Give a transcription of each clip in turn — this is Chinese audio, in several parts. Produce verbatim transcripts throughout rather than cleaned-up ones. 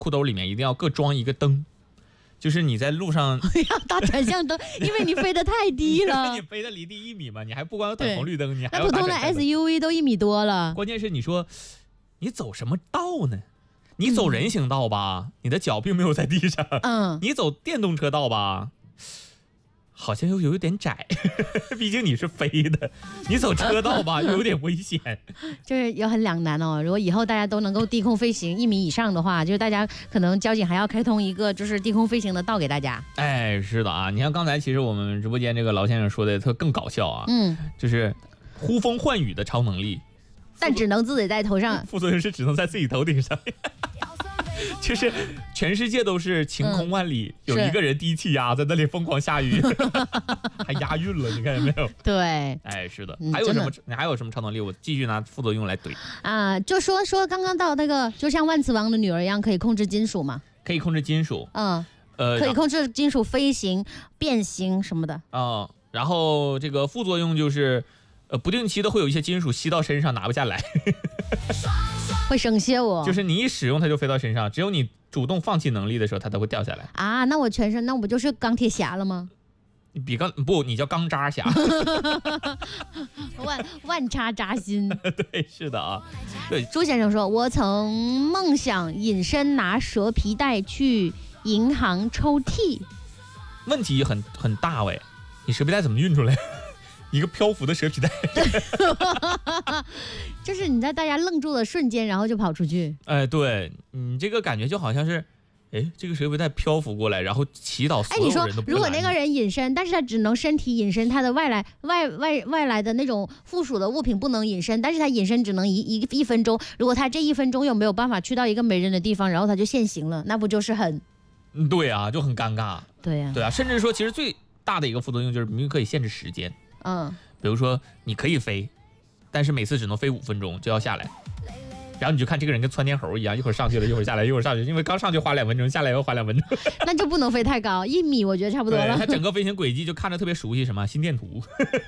裤兜里面一定要各装一个灯。就是你在路上要打转向灯，因为你飞得太低了。 你飞得离地一米嘛，你还不光要等红绿灯，你还要那普通的 S U V 都一米多了。 关键是你说，你走什么道呢？你走人行道吧，嗯、你的脚并没有在地上。 嗯， 你走电动车道吧，好像又有点窄，毕竟你是飞的。你走车道吧，又有点危险， 就是有很两难哦。如果以后大家都能够低空飞行一米以上的话，就是大家可能交警还要开通一个就是低空飞行的道给大家。 哎，是的啊，你看刚才其实我们直播间这个劳先生说的特更搞笑啊， 嗯， 就是呼风唤雨的超能力， 但只能自己在头上， 副作用是只能在自己头顶上。就是全世界都是晴空万里，嗯、有一个人低气压在那里疯狂下雨，还押韵了，你看有没有？ 对， 哎，是的。还有什么？你还有什么超能力？我继续拿副作用来怼啊！就说说刚刚到那个，就像万磁王的女儿一样，可以控制金属嘛？ 可以控制金属， 嗯， 呃， 可以控制金属飞行、变形什么的。 啊、嗯，然后这个副作用就是，呃，不定期的会有一些金属吸到身上拿不下来。 会生锈哦， 就是你一使用它就飞到身上，只有你主动放弃能力的时候，它才会掉下来啊。那我全身，那我不就是钢铁侠了吗？ 你比钢不，你叫钢渣侠。 万万插扎心。 对，是的啊。对， 朱先生说，我曾梦想隐身拿蛇皮袋去银行抽屉。 问题很很大喂，你蛇皮袋怎么运出来？一个漂浮的蛇皮袋。 就是你在大家愣住的瞬间，然后就跑出去。 哎，对你这个感觉就好像是，哎，这个蛇皮袋漂浮过来，然后祈祷所有人都不拦你。 哎，你说如果那个人隐身，但是他只能身体隐身，他的外来外外外来的那种附属的物品不能隐身，但是他隐身只能一一一分钟。如果他这一分钟又没有办法去到一个没人的地方，然后他就现形了，那不就是很？ 嗯，对啊，就很尴尬。 对呀、啊， 对啊，甚至说，其实最大的一个副作用就是明明可以限制时间。 嗯， 比如说你可以飞，但是每次只能飞五分钟就要下来，然后你就看这个人跟窜天猴一样，一会儿上去了，一会儿下来，一会儿上去，因为刚上去花两分钟，下来又花两分钟， 那就不能飞太高，一米我觉得差不多了。 它整个飞行轨迹就看着特别熟悉，什么心电图，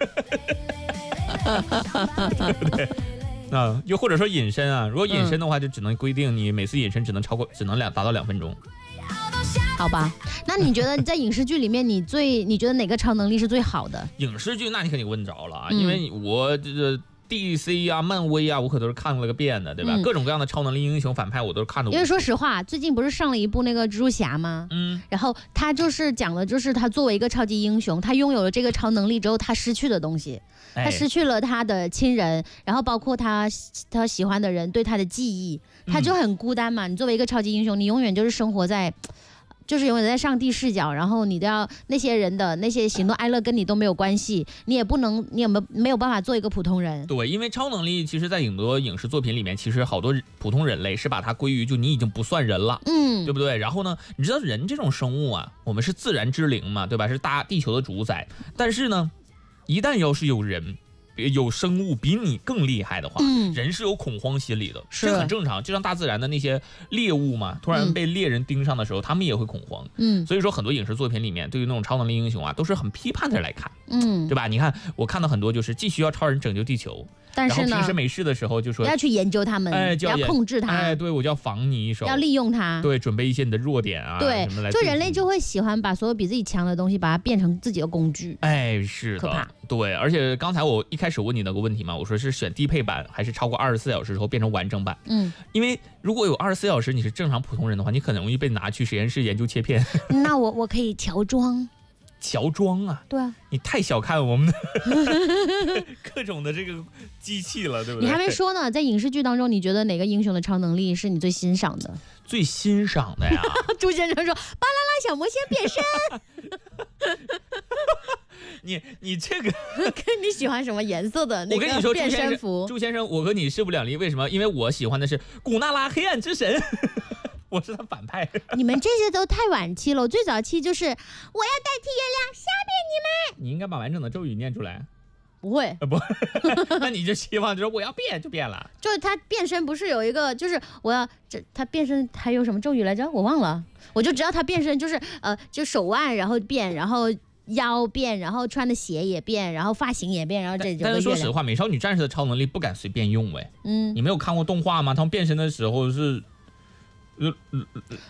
对不对？啊，又或者说隐身啊，如果隐身的话，就只能规定你每次隐身只能超过，只能两达到两分钟。 好吧，那你觉得在影视剧里面，你最你觉得哪个超能力是最好的？ 影视剧那你肯定问着了啊， 嗯、 因为我这个 D C 啊、漫威啊，我可都是看了个遍的，对吧？嗯、各种各样的超能力英雄反派我都是看的。 因为说实话，最近不是上了一部那个蜘蛛侠吗？ 嗯， 然后他就是讲的，就是他作为一个超级英雄，他拥有了这个超能力之后，他失去的东西，他失去了他的亲人，然后包括他他喜欢的人对他的记忆，他就很孤单嘛。嗯、你作为一个超级英雄，你永远就是生活在。就是永远在上帝视角，然后你都要那些人的那些喜怒哀乐跟你都没有关系，你也不能，你有没有没有办法做一个普通人？ 对，因为超能力其实，在很多影视作品里面，其实好多普通人类是把它归于就你已经不算人了， 嗯， 对不对？然后呢，你知道人这种生物啊，我们是自然之灵嘛，对吧？是大地球的主宰，但是呢，一旦要是有人。有生物比你更厉害的话，嗯、人是有恐慌心理的，这很正常。就像大自然的那些猎物嘛，突然被猎人盯上的时候，嗯、他们也会恐慌。嗯，所以说很多影视作品里面对于那种超能力英雄啊，都是很批判的来看，嗯，对吧？你看我看到很多就是既需要超人拯救地球， 但是呢， 然后平时没事的时候就说要去研究他们， 哎， 要控制他， 哎，对我就要防你一手， 要利用他， 对，准备一些你的弱点啊， 对， 什么来就人类就会喜欢把所有比自己强的东西，把它变成自己的工具。 哎，是的， 可怕。 对，而且刚才我一开始问你那个问题嘛，我说是选低配版还是超过二十四小时之后变成完整版？嗯，因为如果有二十四小时你是正常普通人的话，你很容易被拿去实验室研究切片。 那我我可以乔装。 乔装啊？ 对啊， 你太小看我们的各种的这个机器了，对不对？ 你还没说呢，在影视剧当中，你觉得哪个英雄的超能力是你最欣赏的？ 最欣赏的呀？ 朱先生说：“巴啦啦小魔仙变身。” 你你这个跟你喜欢什么颜色的那个我跟你说， 变身服？ 朱先生，我和你势不两立。为什么？因为我喜欢的是古娜拉黑暗之神。我是他反派。 你们这些都太晚期了，我最早期就是我要代替月亮消灭你们。 你应该把完整的咒语念出来。 不会， 啊、不，那你就希望就是我要变就变了。 就是他变身不是有一个，就是我要这他变身还有什么咒语来着？我忘了，我就知道他变身就是呃，就手腕然后变，然后腰变，然后穿的鞋也变，然后发型也变，然后这就。 但是说实话，美少女战士的超能力不敢随便用喂。嗯，你没有看过动画吗？他们变身的时候是。